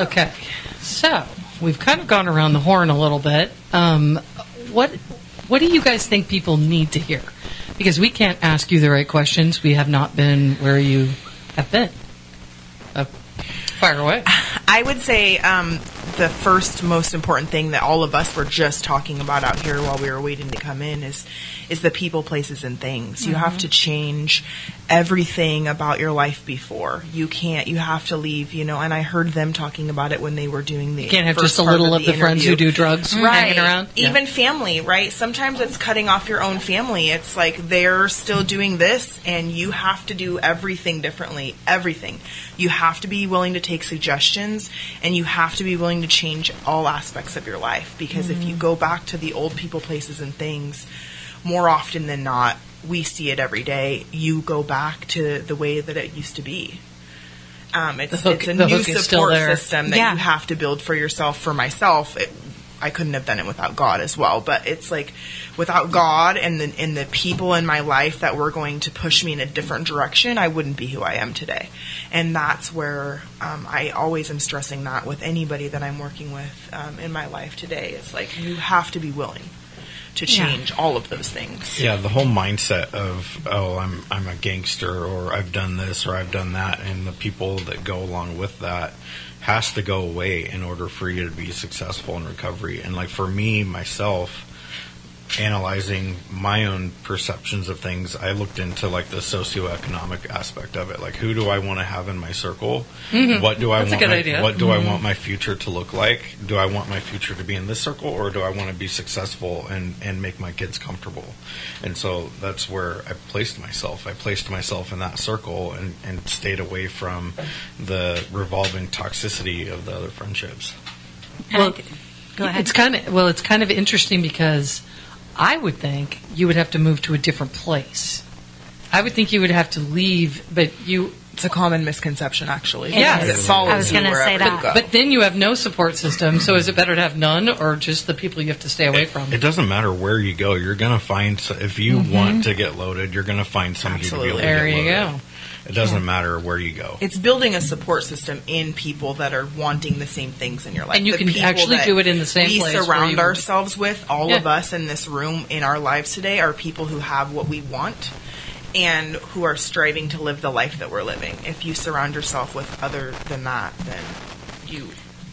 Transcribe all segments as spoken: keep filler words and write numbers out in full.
Okay, so we've kind of gone around the horn a little bit. Um, what what do you guys think people need to hear? Because we can't ask you the right questions. We have not been where you have been. Uh, fire away. I would say um, the first most important thing that all of us were just talking about out here while we were waiting to come in is is the people, places, and things. You mm-hmm. have to change everything about your life before. You can't, you have to leave, you know, and I heard them talking about it when they were doing the You can't have first just a little of the, the friends who do drugs right. hanging around. Even yeah. family, right? Sometimes it's cutting off your own family. It's like they're still doing this and you have to do everything differently. Everything. You have to be willing to take suggestions and you have to be willing to change all aspects of your life, because mm-hmm. if you go back to the old people, places, and things, more often than not, we see it every day, you go back to the way that it used to be. Um, it's, hook, it's a new support there. system that yeah. you have to build for yourself. For myself, it, I couldn't have done it without God as well. But it's like without God and the, and the people in my life that were going to push me in a different direction, I wouldn't be who I am today. And that's where um, I always am stressing that with anybody that I'm working with um, in my life today. It's like you have to be willing to change yeah. all of those things. Yeah, the whole mindset of, oh, I'm I'm a gangster, or I've done this, or I've done that, and the people that go along with that has to go away in order for you to be successful in recovery. And like for me, myself, analyzing my own perceptions of things, I looked into like the socioeconomic aspect of it. Like, who do I want to have in my circle? Mm-hmm. What do I That's want? a good my, idea. What do mm-hmm. I want my future to look like? Do I want my future to be in this circle, or do I want to be successful and, and make my kids comfortable? And so that's where I placed myself. I placed myself in that circle and, and stayed away from the revolving toxicity of the other friendships. Well, go ahead. It's kind of well, it's kind of interesting because I would think you would have to move to a different place. I would think you would have to leave, but you... It's a common misconception, actually. Yeah. It follows I was you gonna wherever say that. you go. But then you have no support system, so is it better to have none or just the people you have to stay away it, from? It doesn't matter where you go. You're going to find... If you mm-hmm. want to get loaded, you're going to find somebody Absolutely. to be able to there get you loaded. go. It doesn't matter where you go. It's building a support system in people that are wanting the same things in your life. And you the can people actually that do it in the same we place. We surround you... ourselves with, all yeah. of us in this room in our lives today, are people who have what we want and who are striving to live the life that we're living. If you surround yourself with other than that, then you...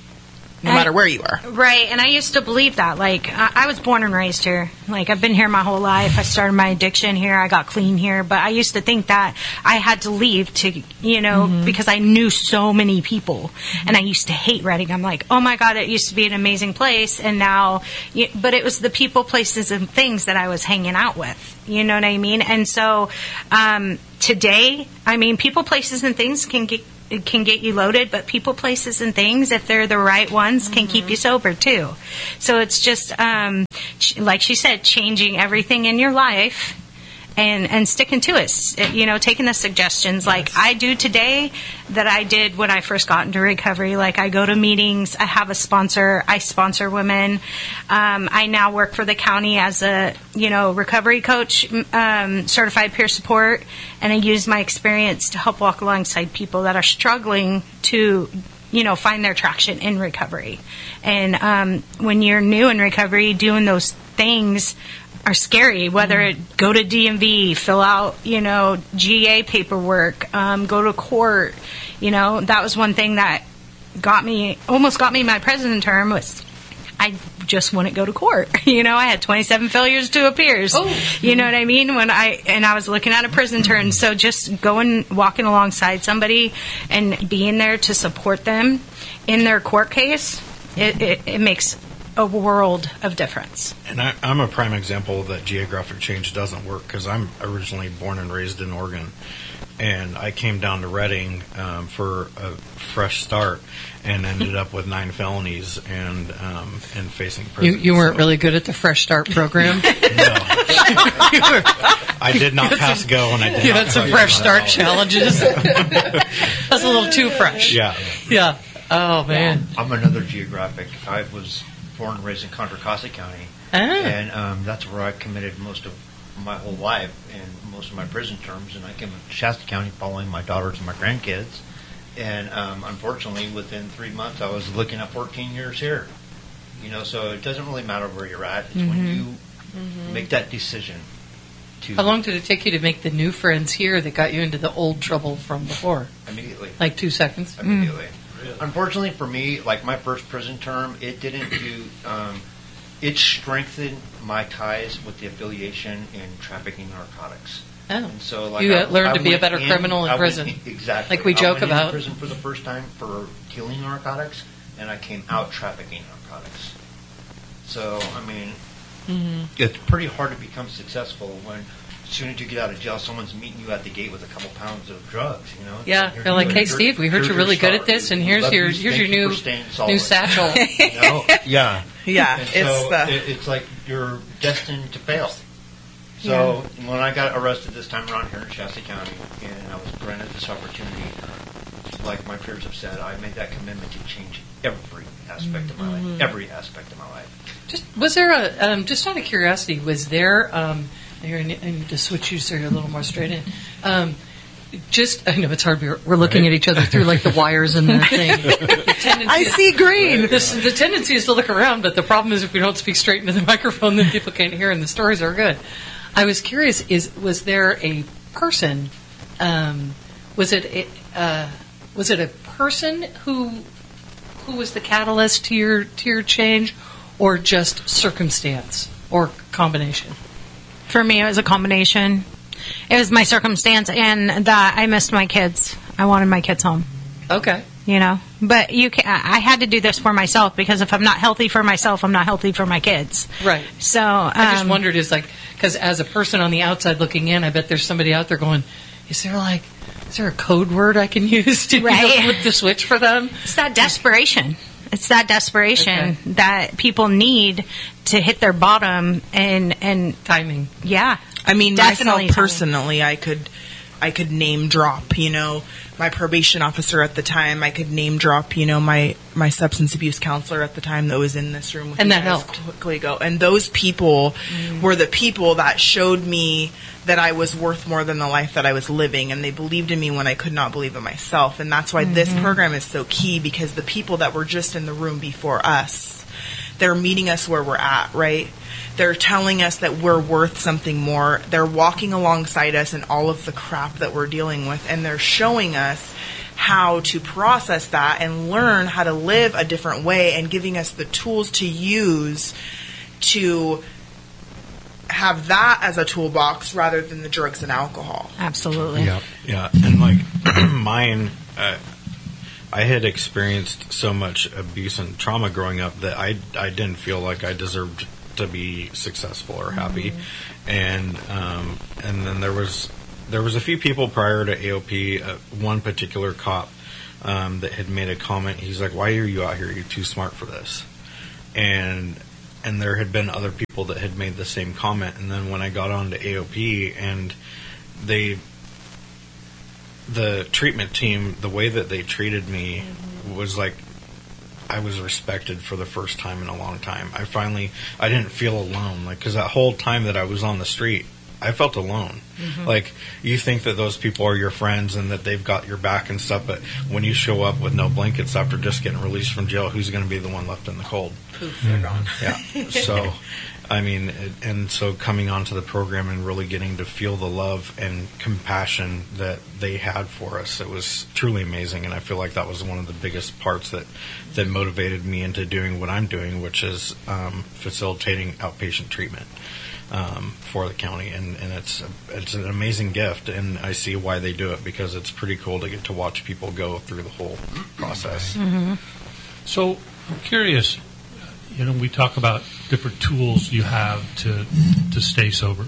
No matter where you are. Right, and I used to believe that. Like, I, I was born and raised here. Like, I've been here my whole life. I started my addiction here. I got clean here. But I used to think that I had to leave to, you know, mm-hmm. because I knew so many people. Mm-hmm. And I used to hate Reading. I'm like, oh, my God, it used to be an amazing place. And now, you, but it was the people, places, and things that I was hanging out with. You know what I mean? And so um, today, I mean, people, places, and things can get... It can get you loaded, but people, places, and things, if they're the right ones, mm-hmm. can keep you sober too. So it's just, um, ch- like she said, changing everything in your life and, and sticking to it. You know, taking the suggestions yes. like I do today that I did when I first got into recovery. Like, I go to meetings, I have a sponsor, I sponsor women. Um, I now work for the county as a, you know, recovery coach, um, certified peer support, and I use my experience to help walk alongside people that are struggling to, you know, find their traction in recovery. And um, when you're new in recovery, doing those things are scary, whether it go to D M V, fill out, you know, G A paperwork, um, go to court. You know, that was one thing that got me, almost got me my prison term, was I just wouldn't go to court. You know, I had twenty-seven failures to appears. Oh. You know what I mean? When I, and I was looking at a prison term. So just going, walking alongside somebody and being there to support them in their court case, it, it, it makes a world of difference. And I, I'm a prime example that geographic change doesn't work, because I'm originally born and raised in Oregon, and I came down to Reading um, for a fresh start and ended up with nine felonies and um, and facing prison. You, you weren't so. really good at the Fresh Start program? No. I did not pass some, go, and I did you not had some Fresh Start challenges. That's a little too fresh. Yeah. Yeah. Oh, man. I'm another geographic. I was born and raised in Contra Costa County, ah. and um, that's where I committed most of my whole life and most of my prison terms. And I came to Shasta County following my daughters and my grandkids, And um, unfortunately, within three months, I was looking at fourteen years here. You know, so it doesn't really matter where you're at. It's Mm-hmm. when you mm-hmm. make that decision. To How long did it take you to make the new friends here that got you into the old trouble from before? Immediately. Like two seconds? Immediately. Mm. Unfortunately for me, like my first prison term, it didn't do. Um, it strengthened my ties with the affiliation in trafficking narcotics. Oh. And so, like, You I, learned I to be a went better in, criminal in I went prison. in- exactly. Like we I joke went about. in prison for the first time for dealing narcotics, and I came out trafficking narcotics. So, I mean, Mm-hmm. it's pretty hard to become successful when, as soon as you get out of jail, someone's meeting you at the gate with a couple pounds of drugs. You know. Yeah, Here they're you like, go. hey, Here- Steve, we heard here's you're your really good star. at this, and We here's love your you. here's Thank your you new for staying solid. new satchel. You know? Yeah. Yeah, And it's so the it, it's like you're destined to fail. So when I got arrested this time around here in Shasta County, and I was granted this opportunity, like my peers have said, I made that commitment to change every aspect of my life, every aspect of my life. Just was there a um, just out of curiosity, was there? Um, here, I need I need to switch you so you're a little more straight in. Um, just I know it's hard. We're, we're looking at each other through like the wires and the thing. The tendency I is- see green. This, the tendency is to look around, but the problem is if we don't speak straight into the microphone, then people can't hear, and the stories are good. I was curious: is was there a person? Um, was it a, uh, was it a person who who was the catalyst to your to your change, or just circumstance, or combination? For me, it was a combination. It was my circumstance and that I missed my kids. I wanted my kids home. Okay. You know, but you can, I had to do this for myself because if I'm not healthy for myself, I'm not healthy for my kids. Right. So um, I just wondered, is like, because as a person on the outside looking in, I bet there's somebody out there going, is there like, is there a code word I can use to Right. you know, flip the switch for them? it's that desperation. It's that desperation Okay. that people need to hit their bottom and and Timing. yeah. I mean, Definitely myself something. personally, I could, I could name drop. You know, my probation officer at the time. I could name drop. You know, my my substance abuse counselor at the time that was in this room. With And you that guys helped. quickly ago. And those people were the people that showed me that I was worth more than the life that I was living, and they believed in me when I could not believe in myself. And that's why this program is so key, because the people that were just in the room before us, they're meeting us where we're at, right? They're telling us that we're worth something more. They're walking alongside us in all of the crap that we're dealing with, and they're showing us how to process that and learn how to live a different way, and giving us the tools to use to have that as a toolbox rather than the drugs and alcohol. Absolutely. Yeah, yeah, and like mine, uh, I had experienced so much abuse and trauma growing up that I I didn't feel like I deserved to be successful or happy, and um, and then there was there was a few people prior to A O P, uh, one particular cop um, that had made a comment. He's like, "Why are you out here? You're too smart for this," and and there had been other people that had made the same comment. And then when I got on to A O P, and they, the treatment team, the way that they treated me was like I was respected for the first time in a long time. I finally, I didn't feel alone, like, because that whole time that I was on the street, I felt alone. Like, you think that those people are your friends and that they've got your back and stuff, but when you show up with no blankets after just getting released from jail, who's going to be the one left in the cold? Poof, they're gone. Yeah. So, I mean, it, and so coming onto the program and really getting to feel the love and compassion that they had for us, it was truly amazing. And I feel like that was one of the biggest parts that, that motivated me into doing what I'm doing, which is um, facilitating outpatient treatment um, for the county. And, and it's it's an amazing gift, and I see why they do it, because it's pretty cool to get to watch people go through the whole process. So I'm curious, you know, we talk about different tools you have to to stay sober.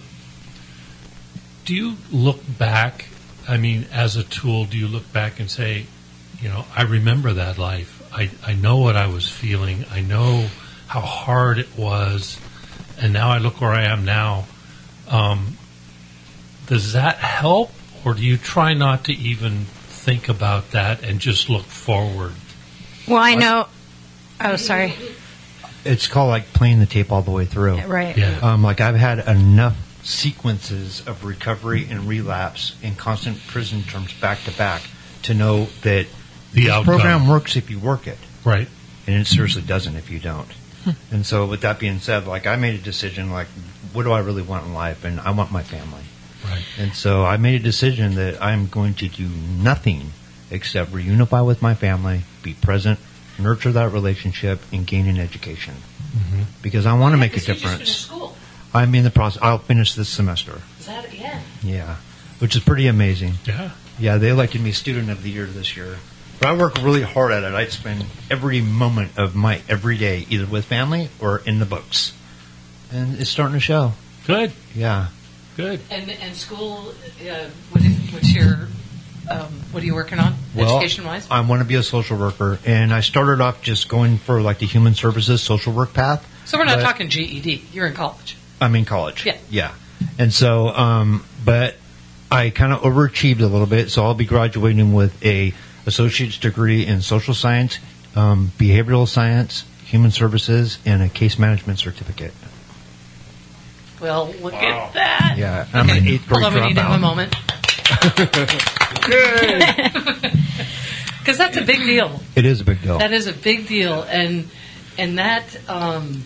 Do you look back, I mean, as a tool, do you look back and say, you know, I remember that life. I, I know what I was feeling. I know how hard it was. And now I look where I am now. Um, does that help? Or do you try not to even think about that and just look forward? Well, I know. Oh, sorry. It's called like playing the tape all the way through. Right. Yeah. Um, like I've had enough sequences of recovery and relapse in constant prison terms back to back to know that the this outcome. program works if you work it. Right. And it seriously doesn't if you don't. And so with that being said, like I made a decision, like what do I really want in life? And I want my family. Right. And so I made a decision that I'm going to do nothing except reunify with my family, be present, nurture that relationship, and gain an education. Mm-hmm. Because I want to make a difference. School. I'm in the process. I'll finish this semester. Is that yeah? Yeah. Which is pretty amazing. Yeah. Yeah, they elected me Student of the Year this year. But I work really hard at it. I spend every moment of my every day either with family or in the books. And it's starting to show. Good. Yeah. Good. And and school, uh, what is, what's your um, what are you working on Well, education wise? I want to be a social worker. And I started off just going for like the human services social work path. So we're not but talking G E D. You're in college. I'm in college. Yeah. Yeah. And so, um, but I kind of overachieved a little bit. So I'll be graduating with a associate's degree in social science, um, behavioral science, human services, and a case management certificate. Well, look Wow. at that. Yeah. I'm an eighth grade Hold on, we need to have a dropout. moment. Because that's a big deal. It is a big deal. That is a big deal, and and that um,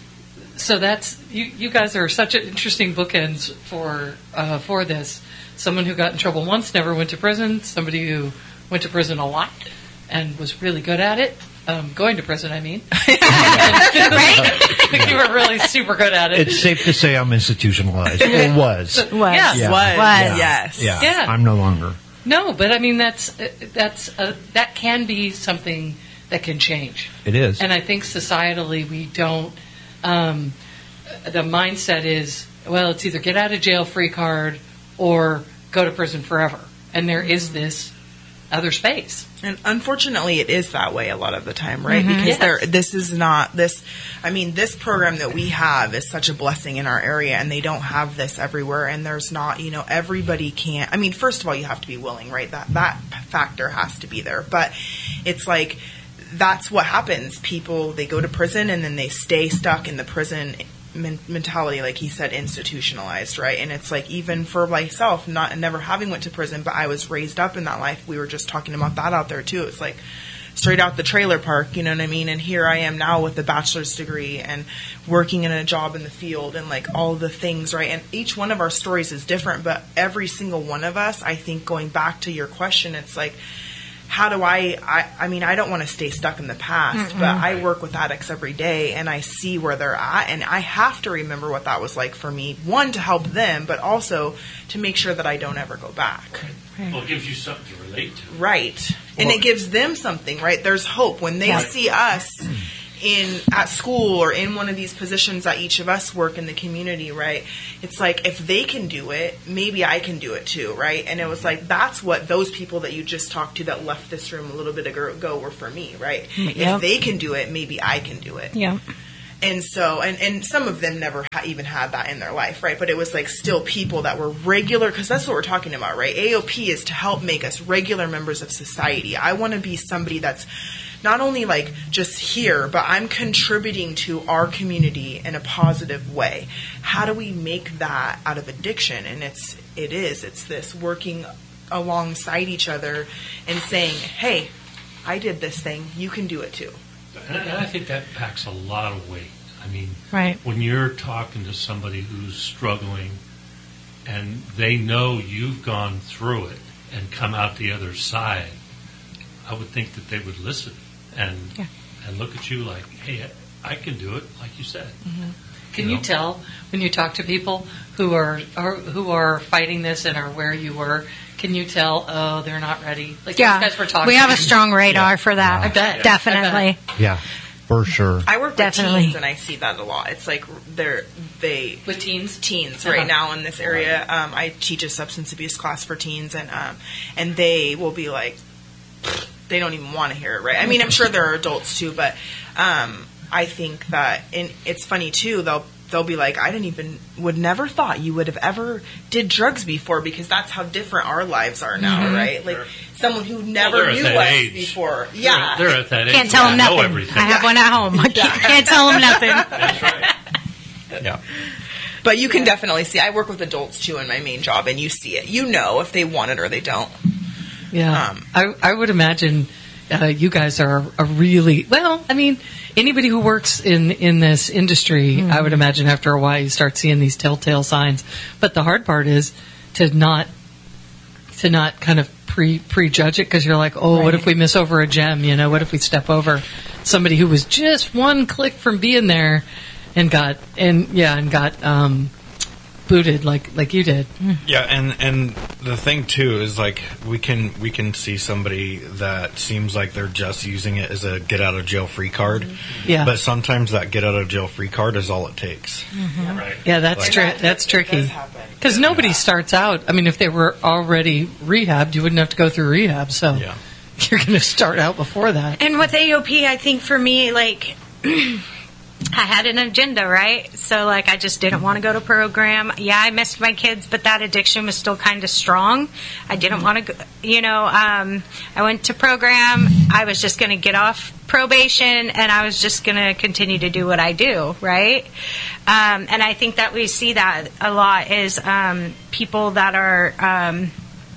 so that's you. You guys are such an interesting bookends for uh, for this. Someone who got in trouble once, never went to prison. Somebody who went to prison a lot and was really good at it. Um, going to prison, I mean. Right? You were really super good at it. It's safe to say I'm institutionalized. Or was. Was. Yeah. Yeah. Was. Was. Yes. Yeah. Yeah. I'm no longer. No, but I mean that's uh, that's uh, that can be something that can change. It is. And I think societally we don't. Um, the mindset is, well, it's either get out of jail free card or go to prison forever. And there is this other space. And unfortunately, it is that way a lot of the time, right? Mhm. Because Yes. there, this is not this. I mean, this program that we have is such a blessing in our area, and they don't have this everywhere. And there's not, you know, everybody can't. I mean, first of all, you have to be willing, right? That that factor has to be there. But it's like that's what happens. People they go to prison and then they stay stuck in the prison men- mentality, like he said, institutionalized, right? And it's like even for myself, not never having went to prison, but I was raised up in that life. We were just talking about that out there too. It's like straight out the trailer park, you know what I mean? And here I am now with a bachelor's degree and working in a job in the field and like all the things, right? And each one of our stories is different, but every single one of us, I think going back to your question, it's like, how do I, I, I mean, I don't want to stay stuck in the past, but I work with addicts every day and I see where they're at and I have to remember what that was like for me. One, to help them, but also to make sure that I don't ever go back. Well, it gives you something to relate to. Right. And it gives them something, right? There's hope. When they Yeah. see us in at school or in one of these positions that each of us work in the community, right? It's like if they can do it, maybe I can do it too, right? And it was like that's what those people that you just talked to that left this room a little bit ago were for me, right? Yep. If they can do it, maybe I can do it. Yeah. And so, and, and some of them never ha- even had that in their life, right? But it was like still people that were regular, because that's what we're talking about, right? A O P is to help make us regular members of society. I want to be somebody that's not only like just here, but I'm contributing to our community in a positive way. How do we make that out of addiction? And it's, it is, it's this working alongside each other and saying, hey, I did this thing, you can do it too. And I, and I think that packs a lot of weight. I mean, Right. when you're talking to somebody who's struggling and they know you've gone through it and come out the other side, I would think that they would listen and Yeah. and look at you like, hey, I can do it, like you said. Can You you know? tell when you talk to people who are, are who are fighting this and are where you were? Can you tell? Oh, they're not ready. Like Yeah. these guys were talking. We have a strong radar for that. I bet. Definitely. Yeah, for sure. I work Definitely. with teens and I see that a lot. It's like they're they with teens. teens Uh-huh. right now in this area. Um, I teach a substance abuse class for teens, and um, and they will be like, they don't even want to hear it, right? I mean, I'm sure there are adults too, but um, I think that, and it's funny too. They'll they'll be like, I didn't even would never thought you would have ever did drugs before, because that's how different our lives are now, right? Like Sure. someone who never they're at knew that us age. before, They're- yeah. They're, at that age. Can't tell where them they know nothing. everything. I have one at home. I can't, can't tell them nothing. That's right. Yeah. But you can definitely see. I work with adults too in my main job, and you see it. You know if they want it or they don't. Yeah, Um, I I would imagine uh, you guys are a really well. I mean, anybody who works in in this industry, mm-hmm. I would imagine after a while you start seeing these telltale signs. But the hard part is to not to not kind of pre prejudge it, because you're like, oh, right. What if we miss over a gem? You know, what if we step over somebody who was just one click from being there and got and yeah and got um, booted like like you did. Yeah, and and the thing too is, like, we can we can see somebody that seems like they're just using it as a get out of jail free card. Mm-hmm. Yeah. But sometimes that get out of jail free card is all it takes. Mm-hmm. Yeah, right. Yeah, that's like, tri- that, that's that, tricky. That Because nobody starts out. I mean, if they were already rehabbed, you wouldn't have to go through rehab. So yeah. You're going to start out before that. And with A O P, I think for me, like, I had an agenda, right? So, like, I just didn't want to go to program. Yeah, I missed my kids, but that addiction was still kind of strong. I didn't want to go, you know, um, I went to program. I was just going to get off probation, and I was just going to continue to do what I do, right? Um, and I think that we see that a lot is um, people that are um,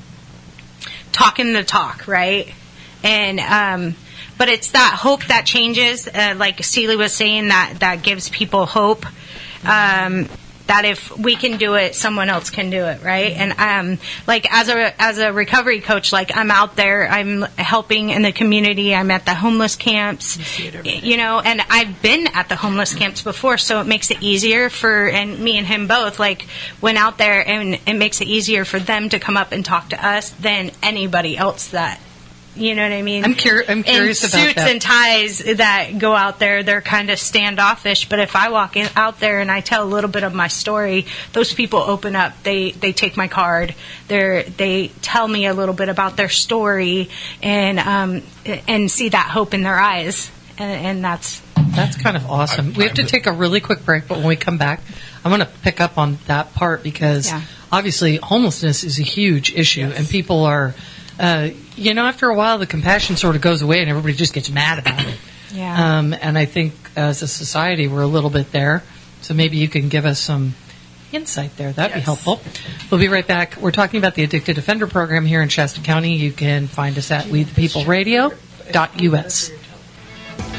talking the talk, right? And um, but it's that hope that changes, uh, like Celie was saying, that that gives people hope. Um, that if we can do it, someone else can do it, right? And um, like as a as a recovery coach, like I'm out there, I'm helping in the community. I'm at the homeless camps, you know, and I've been at the homeless camps before, so it makes it easier for, and me and him both, like, went out there, and it makes it easier for them to come up and talk to us than anybody else that. You know what I mean? I'm, cur- I'm curious and about suits that. and ties that go out there, they're kind of standoffish. But if I walk in, out there and I tell a little bit of my story, those people open up. They they take my card. They they tell me a little bit about their story, and um and see that hope in their eyes, and, and that's that's kind of awesome. We have to take a really quick break, but when we come back, I'm going to pick up on that part because Yeah. obviously homelessness is a huge issue, Yes. and people are. Uh, you know, after a while, the compassion sort of goes away, and everybody just gets mad about it. yeah. Um, and I think as a society, we're a little bit there. So maybe you can give us some insight there. That'd be Yes. helpful. We'll be right back. We're talking about the Addicted Offender Program here in Shasta County. You can find us at we the people radio dot U S.